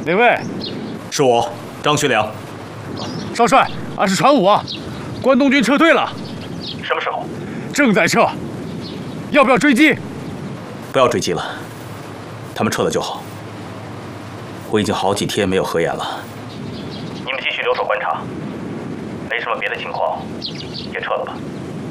哪位？ 是我，张学良。 少帅，俺是传武啊，关东军撤退了。 什么时候？ 正在撤。要不要追击？ 不要追击了，他们撤了就好。我已经好几天没有合眼了。你们继续留守观察，没什么别的情况，也撤了吧。